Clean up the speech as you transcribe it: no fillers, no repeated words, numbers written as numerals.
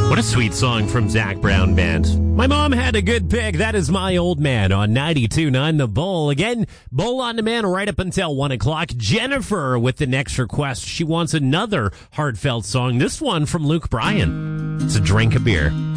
What a sweet song from Zach Brown Band. My mom had a good pick. That is My Old Man on 92.9 The Bull. Again, Bull on Demand right up until 1 o'clock. Jennifer with the next request. She wants another heartfelt song. This one from Luke Bryan. It's a drink of beer.